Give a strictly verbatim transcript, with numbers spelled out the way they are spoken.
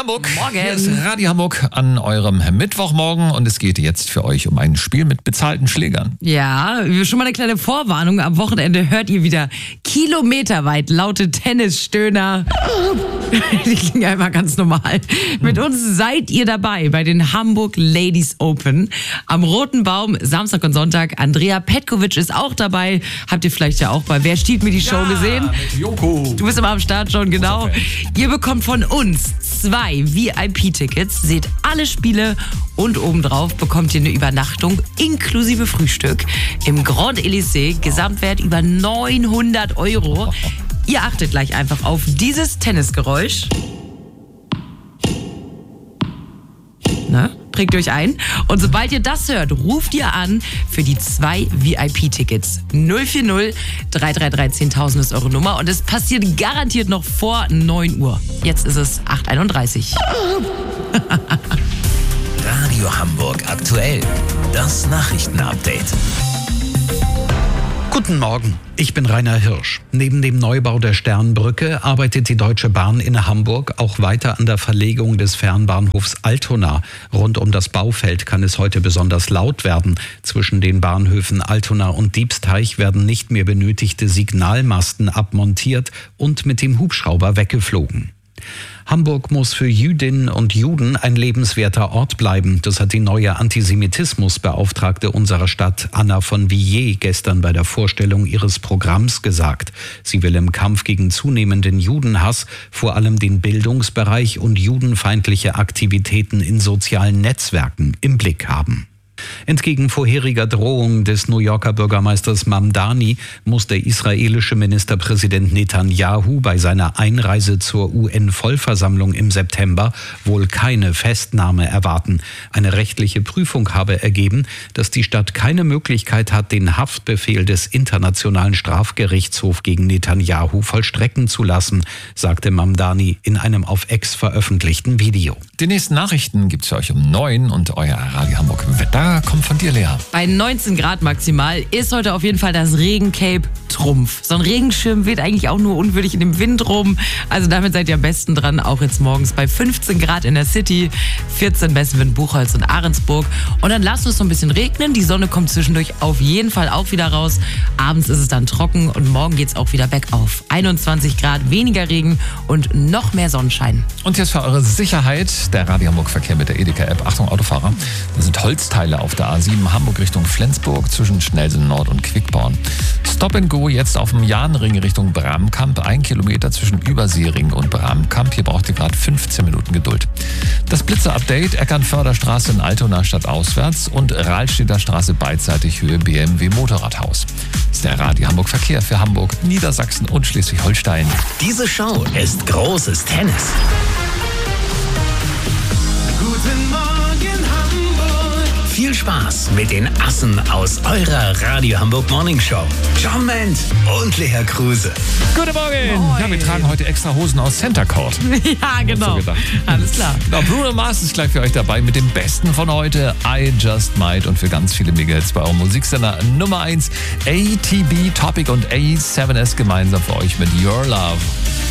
Hamburg. Morgen. Hier ist Radio Hamburg an eurem Mittwochmorgen und es geht jetzt für euch um ein Spiel mit bezahlten Schlägern. Ja, schon mal eine kleine Vorwarnung. Am Wochenende hört ihr wieder kilometerweit laute Tennisstöhner. Die klingen einfach ganz normal. Mit uns seid ihr dabei bei den Hamburg Ladies Open. Am Roten Baum, Samstag und Sonntag. Andrea Petkovic ist auch dabei. Habt ihr vielleicht ja auch bei Wer stiehlt mir die Show ja, gesehen? Mit Joko. Du bist immer am Start schon, genau. Ihr bekommt von uns zwei V I P-Tickets, seht alle Spiele und obendrauf bekommt ihr eine Übernachtung inklusive Frühstück im Grand Elysée. Gesamtwert über neunhundert Euro. Ihr achtet gleich einfach auf dieses Tennisgeräusch. Ne? Prägt euch ein. Und sobald ihr das hört, ruft ihr an für die zwei V I P-Tickets. null vier null drei drei drei zehntausend ist eure Nummer und es passiert garantiert noch vor neun Uhr. Jetzt ist es acht Uhr einunddreißig. Radio Hamburg aktuell. Das Nachrichtenupdate. Guten Morgen, ich bin Rainer Hirsch. Neben dem Neubau der Sternbrücke arbeitet die Deutsche Bahn in Hamburg auch weiter an der Verlegung des Fernbahnhofs Altona. Rund um das Baufeld kann es heute besonders laut werden. Zwischen den Bahnhöfen Altona und Diebsteich werden nicht mehr benötigte Signalmasten abmontiert und mit dem Hubschrauber weggeflogen. Hamburg muss für Jüdinnen und Juden ein lebenswerter Ort bleiben. Das hat die neue Antisemitismusbeauftragte unserer Stadt, Anna von Villiers, gestern bei der Vorstellung ihres Programms gesagt. Sie will im Kampf gegen zunehmenden Judenhass vor allem den Bildungsbereich und judenfeindliche Aktivitäten in sozialen Netzwerken im Blick haben. Entgegen vorheriger Drohung des New Yorker Bürgermeisters Mamdani muss der israelische Ministerpräsident Netanyahu bei seiner Einreise zur U N-Vollversammlung im September wohl keine Festnahme erwarten. Eine rechtliche Prüfung habe ergeben, dass die Stadt keine Möglichkeit hat, den Haftbefehl des Internationalen Strafgerichtshofs gegen Netanyahu vollstrecken zu lassen, sagte Mamdani in einem auf X veröffentlichten Video. Die nächsten Nachrichten gibt's für euch um neun und euer Radio Hamburg Wetter kommt von dir, Lea. Bei neunzehn Grad maximal ist heute auf jeden Fall das Regencape Trumpf. So ein Regenschirm weht eigentlich auch nur unwürdig in dem Wind rum. Also damit seid ihr am besten dran, auch jetzt morgens bei fünfzehn Grad in der City, vierzehn Bestenwind, Buchholz und Ahrensburg. Und dann lasst es so ein bisschen regnen. Die Sonne kommt zwischendurch auf jeden Fall auch wieder raus. Abends ist es dann trocken und morgen geht's auch wieder bergauf. einundzwanzig Grad, weniger Regen und noch mehr Sonnenschein. Und jetzt für eure Sicherheit der Radio Hamburg Verkehr mit der Edeka-App. Achtung, Autofahrer, da sind Holzteile auf der A sieben Hamburg Richtung Flensburg zwischen Schnellsen Nord und Quickborn. Stop and Go jetzt auf dem Jahnring Richtung Bramkamp. Ein Kilometer zwischen Überseering und Bramkamp. Hier braucht ihr gerade fünfzehn Minuten Geduld. Das Blitzer-Update, Eckernförderstraße in Altona statt auswärts und Rahlstedter Straße beidseitig Höhe B M W Motorradhaus. Das ist der Radio Hamburg Verkehr für Hamburg, Niedersachsen und Schleswig-Holstein. Diese Show ist großes Tennis. Guten Morgen Hamburg. Viel Spaß mit den Assen aus eurer Radio Hamburg Morning Show. John Ment und Lea Kruse. Guten Morgen! Moin. Ja, wir tragen heute extra Hosen aus Center Court. Ja, genau. So gedacht. Alles klar. Genau, Bruno Mars ist gleich für euch dabei mit dem Besten von heute, I Just Might, und für ganz viele Mega-Hits bei eurem Musiksender Nummer eins, A T B, Topic und A sieben S gemeinsam für euch mit Your Love.